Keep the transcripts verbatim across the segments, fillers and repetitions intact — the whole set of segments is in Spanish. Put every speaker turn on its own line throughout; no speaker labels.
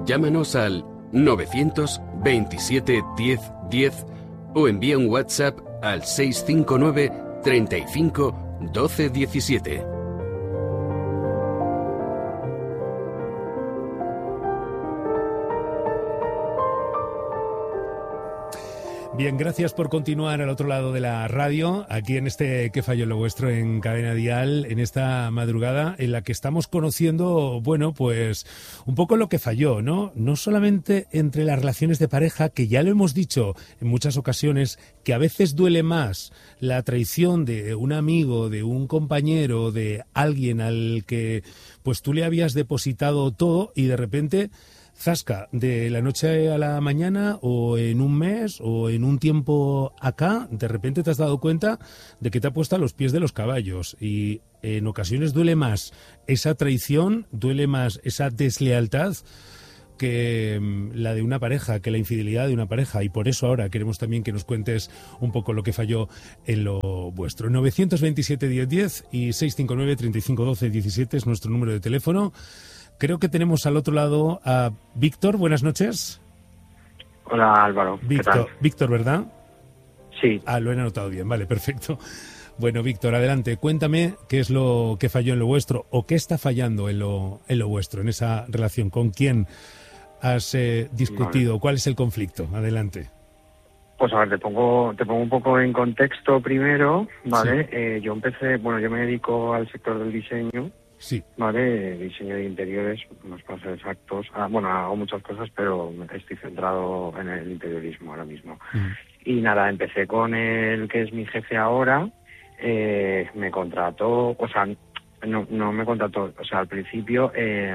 Llámanos al novecientos veintisiete diez diez o envía un WhatsApp al seis cinco nueve treinta y cinco doce diecisiete.
Bien, gracias por continuar al otro lado de la radio, aquí en este ¿Qué falló en lo vuestro? En Cadena Dial, en esta madrugada en la que estamos conociendo, bueno, pues un poco lo que falló, ¿no? No solamente entre las relaciones de pareja, que ya lo hemos dicho en muchas ocasiones, que a veces duele más la traición de un amigo, de un compañero, de alguien al que pues tú le habías depositado todo y de repente... zasca, de la noche a la mañana o en un mes o en un tiempo acá, de repente te has dado cuenta de que te ha puesto a los pies de los caballos y en ocasiones duele más esa traición, duele más esa deslealtad que la de una pareja, que la infidelidad de una pareja, y por eso ahora queremos también que nos cuentes un poco lo que falló en lo vuestro. novecientos veintisiete diez diez y seiscientos cincuenta y nueve treinta y cinco doce diecisiete es nuestro número de teléfono. Creo que tenemos al otro lado a Víctor. Buenas noches.
Hola, Álvaro.
Víctor,
¿qué tal?
Víctor, ¿verdad?
Sí.
Ah, lo he anotado bien. Vale, perfecto. Bueno, Víctor, adelante. Cuéntame qué es lo que falló en lo vuestro o qué está fallando en lo, en lo vuestro, en esa relación. ¿Con quién has eh, discutido? Vale. ¿Cuál es el conflicto? Adelante.
Pues a ver, te pongo, te pongo un poco en contexto primero, ¿vale? Sí. Eh, yo empecé, bueno, yo me dedico al sector del diseño.
Sí.
Vale, diseño de interiores, unos pasos exactos. Ah, bueno, hago muchas cosas, pero estoy centrado en el interiorismo ahora mismo. Mm. Y nada, empecé con el que es mi jefe ahora. Eh, me contrató, o sea, no, no me contrató, o sea, al principio, eh,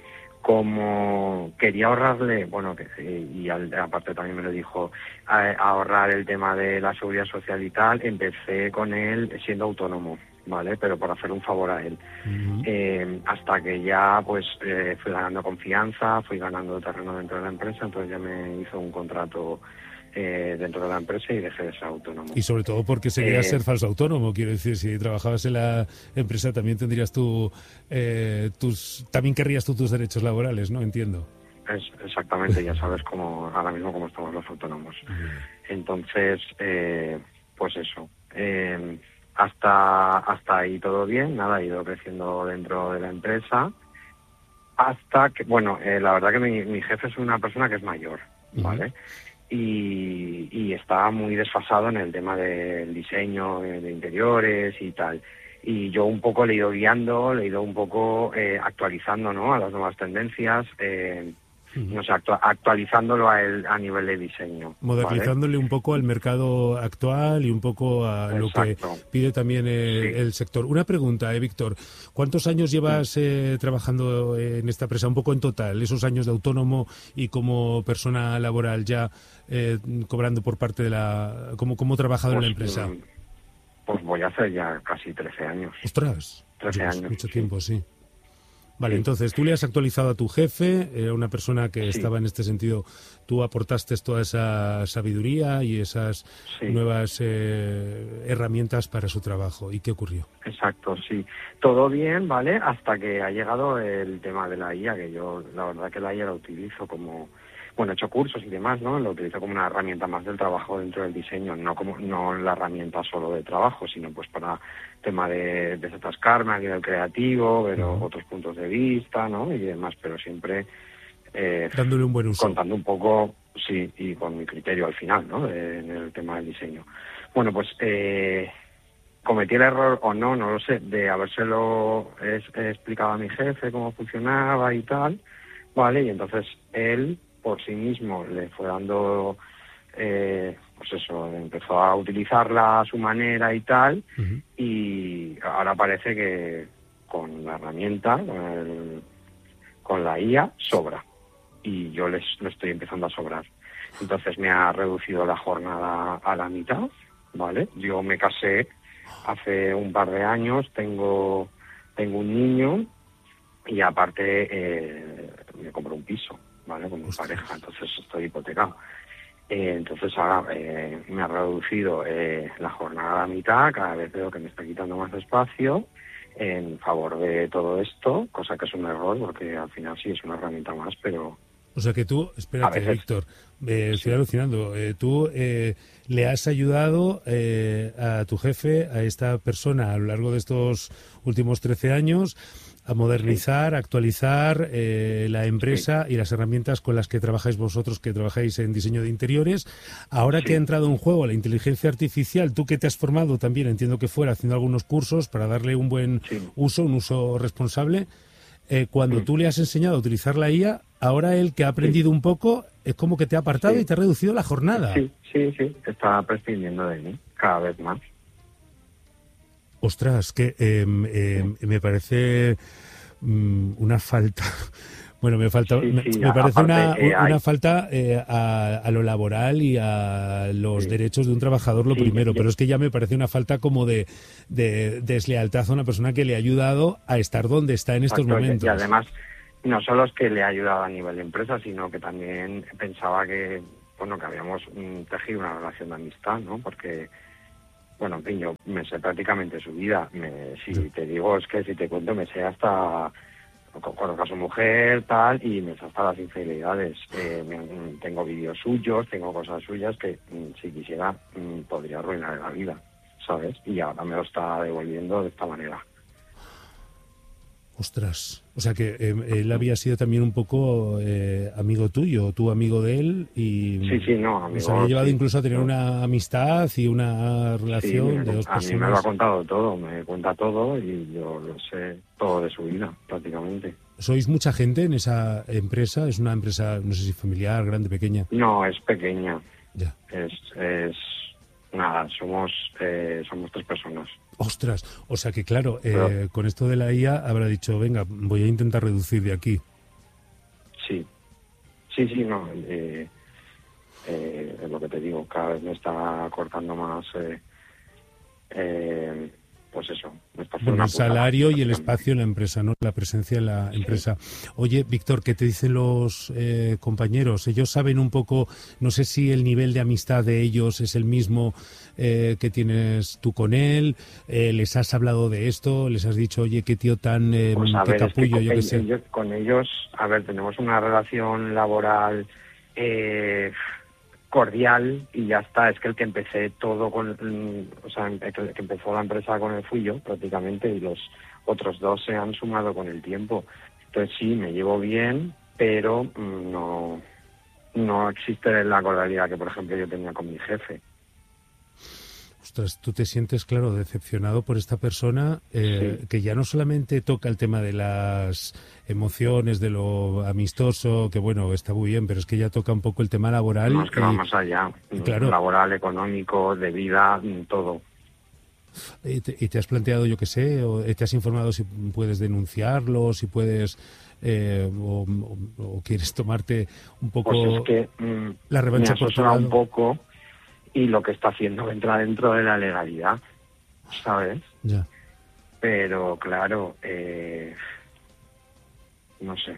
como quería ahorrarle, bueno, que, y al, aparte también me lo dijo, a, a ahorrar el tema de la seguridad social y tal, empecé con él siendo autónomo. Vale, pero por hacer un favor a él. Uh-huh. Eh, hasta que ya pues eh, fui ganando confianza, fui ganando terreno dentro de la empresa, entonces ya me hizo un contrato eh, dentro de la empresa y dejé de ser autónomo.
Y sobre todo porque serías
eh,
ser falso autónomo, quiero decir, si trabajabas en la empresa también tendrías tú, eh, tus, también querrías tú tus derechos laborales, ¿no? Entiendo.
Es, exactamente, ya sabes cómo, ahora mismo cómo estamos los autónomos. Uh-huh. Entonces, eh, pues eso. Eh, Hasta hasta ahí todo bien, nada, ha ido creciendo dentro de la empresa, hasta que, bueno, eh, la verdad que mi, mi jefe es una persona que es mayor, ¿vale? Uh-huh. Y, y está muy desfasado en el tema del diseño de interiores y tal. Y yo un poco le he ido guiando, le he ido un poco eh, actualizando, ¿no?, a las nuevas tendencias, eh, no sé, actu- actualizándolo a, él, a nivel de diseño.
Modernizándole, ¿vale?, un poco al mercado actual y un poco a Exacto. lo que pide también el, sí. el sector. Una pregunta, eh, Víctor. ¿Cuántos años llevas sí. eh, trabajando en esta empresa? Un poco en total, esos años de autónomo y como persona laboral ya eh, cobrando por parte de la... como, como trabajador
pues,
en la empresa.
Pues voy a hacer ya casi trece años.
¡Ostras!
trece
Dios,
años.
Mucho
sí.
tiempo, sí. Vale,
sí.
Entonces tú le has actualizado a tu jefe, era una persona que sí. estaba en este sentido, tú aportaste toda esa sabiduría y esas sí. nuevas eh, herramientas para su trabajo. ¿Y qué ocurrió?
Exacto, sí. Todo bien, ¿vale? Hasta que ha llegado el tema de la I A, que yo la verdad que la I A la utilizo como... Bueno, he hecho cursos y demás, ¿no? Lo utilizo como una herramienta más del trabajo dentro del diseño, no como no la herramienta solo de trabajo, sino pues para tema de desatascarme a nivel creativo, ver uh-huh. otros puntos de vista, ¿no? Y demás, pero siempre eh,
dándole un buen uso.
Contando un poco, sí, y con mi criterio al final, ¿no? De, en el tema del diseño. Bueno, pues eh, cometí el error o no, no lo sé, de habérselo he, he explicado a mi jefe cómo funcionaba y tal, ¿vale? Y entonces él por sí mismo le fue dando, eh, pues eso, empezó a utilizarla a su manera y tal, uh-huh. y ahora parece que con la herramienta, con, el, con la I A, sobra, y yo les lo estoy empezando a sobrar. Entonces me ha reducido la jornada a la mitad, ¿vale? Yo me casé hace un par de años, tengo, tengo un niño, y aparte eh, me compré un piso, ¿vale? Con mi pareja, entonces estoy hipotecado. Eh, entonces ahora eh, me ha reducido eh, la jornada a la mitad, cada vez veo que me está quitando más espacio en favor de todo esto, cosa que es un error, porque al final sí es una herramienta más, pero
O sea que tú, espérate, Víctor, eh, estoy sí. alucinando, eh, tú eh, le has ayudado eh, a tu jefe, a esta persona, a lo largo de estos últimos trece años, a modernizar, sí. actualizar eh, la empresa sí. y las herramientas con las que trabajáis vosotros, que trabajáis en diseño de interiores. Ahora sí. que ha entrado en juego la inteligencia artificial, tú que te has formado también, entiendo que fuera, haciendo algunos cursos para darle un buen sí. uso, un uso responsable, eh, cuando sí. tú le has enseñado a utilizar la I A, ahora él que ha aprendido sí. un poco, es como que te ha apartado sí. y te ha reducido la jornada.
Sí, sí, sí, está prescindiendo de mí cada vez más.
Ostras, que eh, eh, sí. me parece um, una falta. Bueno, me falta, sí, me, sí, me parece aparte, una, eh, una hay... falta eh, a, a lo laboral y a los sí. derechos de un trabajador, lo sí, primero, sí. pero es que ya me parece una falta como de, de deslealtad a una persona que le ha ayudado a estar donde está en estos Exacto, momentos.
Y además, no solo es que le ha ayudado a nivel de empresa, sino que también pensaba que, bueno, que habíamos um, tejido una relación de amistad, ¿no? Porque... Bueno, en fin, yo me sé prácticamente su vida. Me, si sí. te digo, es que si te cuento, me sé hasta conozco a su mujer, tal, y me sé hasta las infidelidades. Eh, me, tengo vídeos suyos, tengo cosas suyas que si quisiera podría arruinar la vida, ¿sabes? Y ahora me lo está devolviendo de esta manera.
Ostras, o sea que eh, él había sido también un poco eh, amigo tuyo, tú amigo de él, y
sí, sí, no, amigo,
se había llevado
sí,
incluso a tener no. una amistad y una relación
sí,
de dos
a
personas.
A mí me lo ha contado todo, me cuenta todo y yo lo sé todo de su vida, prácticamente.
¿Sois mucha gente en esa empresa? ¿Es una empresa, no sé si familiar, grande, pequeña?
No, es pequeña.
Ya.
Es, es nada, somos, eh, somos tres personas.
Ostras, o sea que claro, eh, con esto de la I A habrá dicho, venga, voy a intentar reducir de aquí.
Sí, sí, sí, no, eh, eh, es lo que te digo, cada vez me está cortando más, eh, eh, pues eso. Me está
bueno, el salario y el espacio en la empresa, ¿no? La presencia en la empresa. Sí. Oye, Víctor, ¿qué te dicen los eh, compañeros? Ellos saben un poco, no sé si el nivel de amistad de ellos es el mismo eh, que tienes tú con él. Eh, ¿Les has hablado de esto? ¿Les has dicho, oye, qué tío tan eh,
pues a
qué
ver,
capullo,
es que
yo qué sé?
Ellos, con ellos, a ver, tenemos una relación laboral eh, cordial y ya está. Es que el que empecé todo con, o sea, el que empezó la empresa con él fui yo prácticamente, y los otros dos se han sumado con el tiempo. Entonces sí, me llevo bien, pero mmm, no no existe la cordialidad que, por ejemplo, yo tenía con mi jefe.
Ostras, tú te sientes, claro, decepcionado por esta persona eh, sí. que ya no solamente toca el tema de las emociones, de lo amistoso, que bueno, está muy bien, pero es que ya toca un poco el tema laboral.
No, es que
y,
va más allá, claro, laboral, económico, de vida, todo.
¿Y te, y te has planteado, yo qué sé, o te has informado si puedes denunciarlo, si puedes... Eh, o, o, o quieres tomarte un poco
pues es que, mmm,
la revancha
me
por tu
lado
lado?
Un poco, y lo que está haciendo entra dentro de la legalidad, ¿sabes?
Ya.
Pero claro, eh, no sé.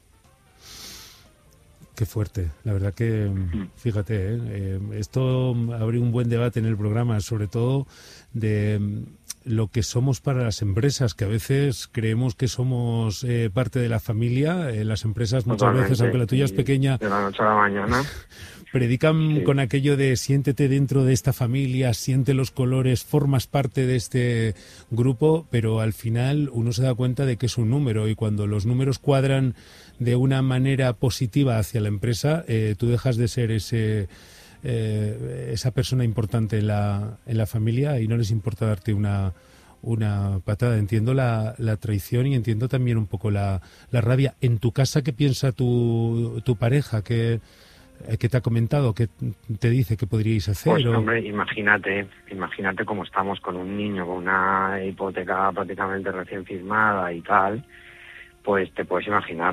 Qué fuerte, la verdad que, fíjate, ¿eh? Eh, esto abre un buen debate en el programa, sobre todo de lo que somos para las empresas, que a veces creemos que somos eh, parte de la familia. Eh, las empresas muchas
Totalmente,
veces, aunque la tuya es pequeña,
de la noche a la mañana,
predican
sí.
con aquello de siéntete dentro de esta familia, siente los colores, formas parte de este grupo, pero al final uno se da cuenta de que es un número, y cuando los números cuadran de una manera positiva hacia la empresa, eh, tú dejas de ser ese eh, esa persona importante en la, en la familia, y no les importa darte una una patada. Entiendo la, la traición y entiendo también un poco la, la rabia. En tu casa, ¿qué piensa tu, tu pareja? ¿Qué, ¿Qué te ha comentado? ¿Qué te dice que podríais hacer?
Pues,
o...
hombre, imagínate, imagínate cómo estamos con un niño con una hipoteca prácticamente recién firmada y tal, pues te puedes imaginar.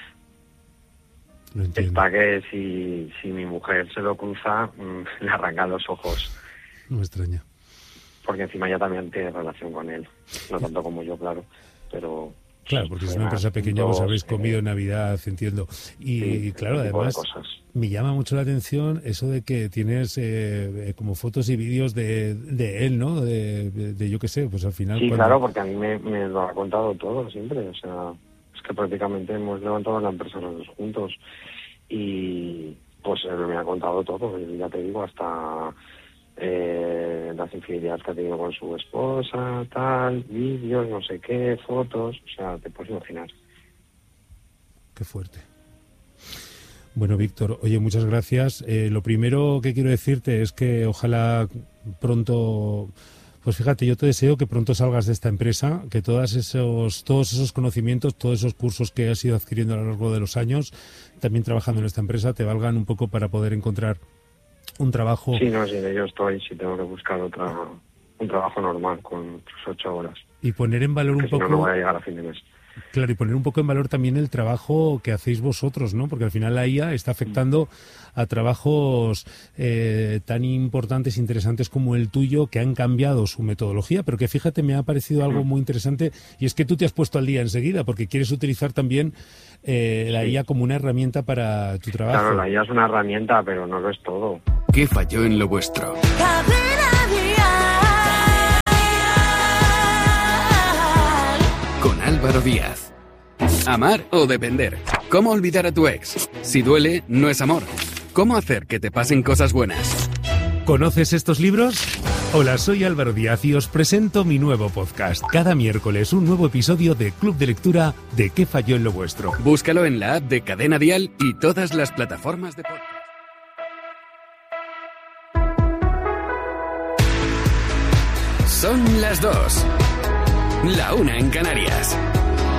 Lo entiendo.
Está que si, si mi mujer se lo cruza, mmm, le arranca los ojos.
No me extraña.
Porque encima ella también tiene relación con él, no tanto como yo, claro, pero...
Claro, porque es una empresa pequeña, os habéis comido en Navidad, entiendo. Y
sí,
claro, además, me llama mucho la atención eso de que tienes eh, como fotos y vídeos de, de él, ¿no? De, de, de yo qué sé, pues al final...
Sí,
cuando...
claro, porque a mí me, me lo ha contado todo siempre, o sea, es que prácticamente hemos levantado la empresa los dos juntos. y pues él me ha contado todo, ya te digo, hasta eh, las infidelidades que ha tenido con su esposa, tal, vídeos, no sé qué, fotos, o sea, te puedes imaginar.
Qué fuerte. Bueno, Víctor, oye, muchas gracias. Eh, lo primero que quiero decirte es que ojalá pronto, pues fíjate, yo te deseo que pronto salgas de esta empresa, que todos esos, todos esos conocimientos, todos esos cursos que has ido adquiriendo a lo largo de los años, también trabajando en esta empresa, te valgan un poco para poder encontrar un trabajo.
Sí, no, sí, de ello estoy, sí tengo que buscar otra, un trabajo normal con sus ocho horas.
Y poner en valor un
poco... Si no, no voy a llegar a fin de mes.
Claro, y poner un poco en valor también el trabajo que hacéis vosotros, ¿no? Porque al final la I A está afectando a trabajos eh, tan importantes, interesantes como el tuyo, que han cambiado su metodología, pero que fíjate, me ha parecido algo muy interesante, y es que tú te has puesto al día enseguida, porque quieres utilizar también eh, la I A como una herramienta para tu trabajo.
Claro, la I A es una herramienta, pero no lo es todo.
¿Qué falló en lo vuestro? Con Álvaro Díaz. Amar o depender. ¿Cómo olvidar a tu ex? Si duele, no es amor. ¿Cómo hacer que te pasen cosas buenas?
¿Conoces estos libros? Hola, soy Álvaro Díaz y os presento mi nuevo podcast. Cada miércoles un nuevo episodio de Club de Lectura de ¿Qué falló en lo vuestro?
Búscalo en la app de Cadena Dial y todas las plataformas de podcast. Son las dos. La una en Canarias.